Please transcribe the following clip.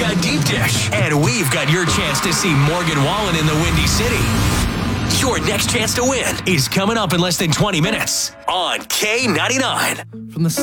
got Deep Dish. And we've got your chance to see Morgan Wallen in the Windy City. Your next chance to win is coming up in less than 20 minutes on K99. From the